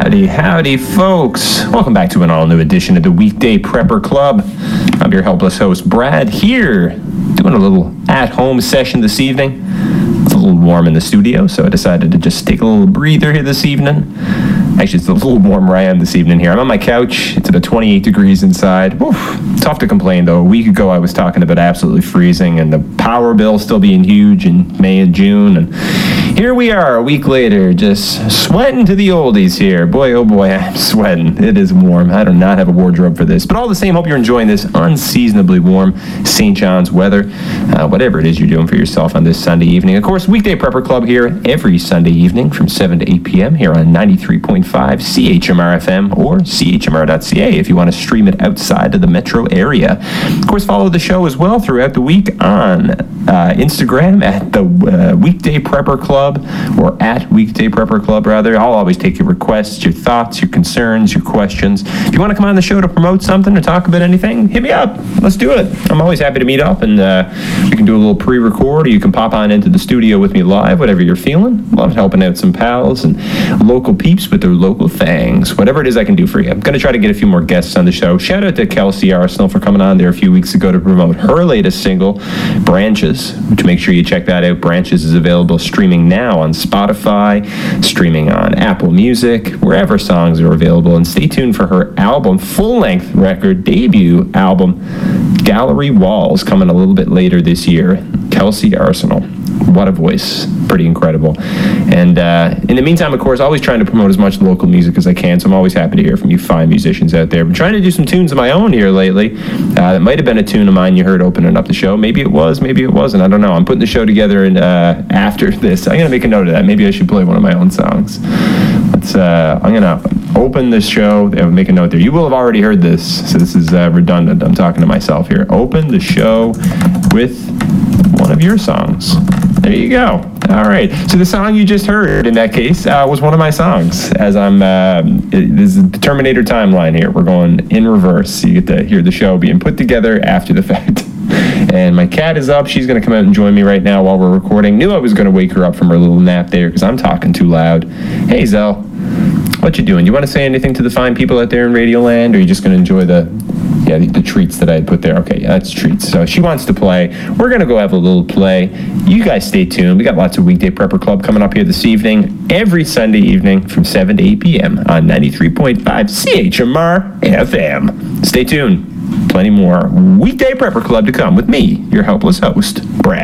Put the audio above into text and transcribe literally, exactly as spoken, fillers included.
Howdy, howdy, folks. Welcome back to an all-new edition of the Weekday Prepper Club. I'm your helpless host, Brad, here doing a little at-home session this evening. It's a little warm in the studio, so I decided to just take a little breather here this evening. Actually, it's a little warm where I am this evening here. I'm on my couch. It's about twenty-eight degrees inside. Oof, tough to complain, though. A week ago, I was talking about absolutely freezing and the power bill still being huge in May and June. And here we are a week later, just sweating to the oldies here. Boy, oh boy, I'm sweating. It is warm. I do not have a wardrobe for this. But all the same, hope you're enjoying this unseasonably warm Saint John's weather, uh, whatever it is you're doing for yourself on this Sunday evening. Of course, Weekday Prepper Club here every Sunday evening from seven to eight p.m. here on ninety-three point five C H M R F M or C H M R dot C A if you want to stream it outside of the metro area. Of course, follow the show as well throughout the week on uh, Instagram at the uh, Weekday Prepper Club, or at Weekday Prepper Club, rather. I'll always take your requests, your thoughts, your concerns, your questions. If you want to come on the show to promote something or talk about anything, hit me up. Let's do it. I'm always happy to meet up, and uh, we can do a little pre-record, or you can pop on into the studio with me live, whatever you're feeling. Love helping out some pals and local peeps with their local things. Whatever it is I can do for you. I'm going to try to get a few more guests on the show. Shout out to Kelsey Arsenal for coming on there a few weeks ago to promote her latest single, Branches. To make sure you check that out, Branches is available streaming now on Spotify, streaming on Apple Music, wherever songs are available. And stay tuned for her album, full-length record, debut album, Gallery Walls, coming a little bit later this year. Kelsey Arsenal. What a voice. Pretty incredible. And uh, in the meantime, of course, always trying to promote as much local music as I can, so I'm always happy to hear from you fine musicians out there. I'm trying to do some tunes of my own here lately. Uh, that might have been a tune of mine you heard opening up the show. Maybe it was, maybe it wasn't. I don't know. I'm putting the show together and uh, after this. I'm going to make a note of that. Maybe I should play one of my own songs. Let's, uh, I'm going to open this show and make a note there. You will have already heard this, so this is uh, redundant. I'm talking to myself here. Open the show with one of your songs. There you go. All right. So the song you just heard, in that case, uh, was one of my songs. As I'm, uh, it, this is the Terminator timeline here. We're going in reverse. You get to hear the show being put together after the fact. And my cat is up. She's going to come out and join me right now while we're recording. Knew I was going to wake her up from her little nap there because I'm talking too loud. Hey, Zell. What you doing? You want to say anything to the fine people out there in Radioland, or are you just going to enjoy the... Yeah, the, the treats that I had put there. Okay, yeah, that's treats. So she wants to play. We're going to go have a little play. You guys stay tuned. We got lots of Weekday Prepper Club coming up here this evening, every Sunday evening from seven to eight p.m. on ninety-three point five C H M R F M. Stay tuned. Plenty more Weekday Prepper Club to come with me, your helpless host, Brad.